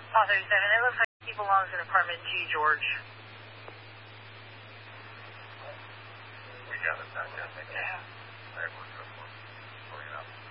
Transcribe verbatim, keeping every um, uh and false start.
Paul thirty-seven, it looks like he belongs in apartment G, George. We got it, not yet. Yeah. All right, we're good. We're going up.